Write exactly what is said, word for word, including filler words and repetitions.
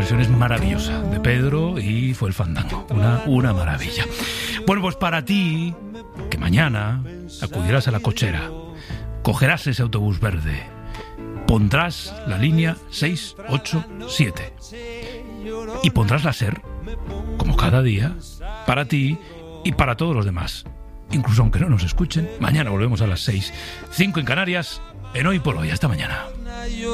versión es maravillosa de Pedro y fue el fandango. Una, una maravilla. Bueno, pues para ti, que mañana acudirás a la cochera, cogerás ese autobús verde, pondrás la línea seis ocho siete y pondrás la SER, como cada día, para ti y para todos los demás. Incluso aunque no nos escuchen, mañana volvemos a las seis, cinco en Canarias, en Hoy por Hoy. Hasta mañana.